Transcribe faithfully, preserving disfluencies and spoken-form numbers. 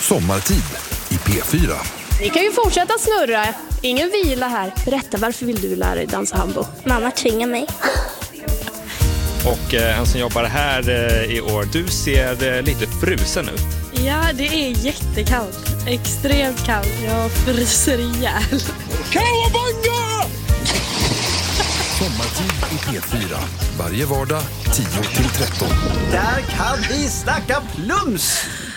Sommartid i P fyra. Ni kan ju fortsätta snurra. Ingen vila här. Berätta, varför vill du lära dig dansa hambo? Mamma tvingar mig. Och eh, han som jobbar här eh, i år, du ser eh, lite frusen ut. Ja, det är jättekallt. Extremt kallt. Jag fryser ihjäl. Kawabanga! Sommartid i P fyra. Varje vardag tio till tretton. Där kan vi snacka plums!